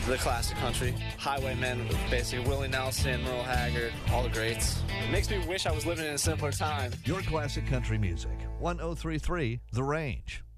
The classic country. Highwaymen, basically Willie Nelson, Merle Haggard, all the greats. It makes me wish I was living in a simpler time. Your classic country music. 1033 The Range.